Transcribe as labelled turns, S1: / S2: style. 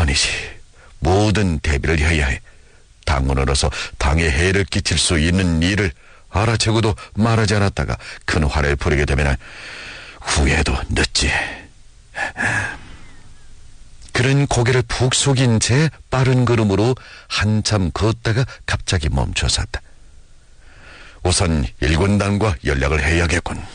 S1: 아니지. 모든 대비를 해야 해. 당군으로서 당에 해를 끼칠 수 있는 일을 알아채고도 말하지 않았다가 큰 화를 부리게 되면 후회도 늦지. 그는 고개를 푹 숙인 채 빠른 걸음으로 한참 걷다가 갑자기 멈춰섰다. 우선 일군단과 연락을 해야겠군.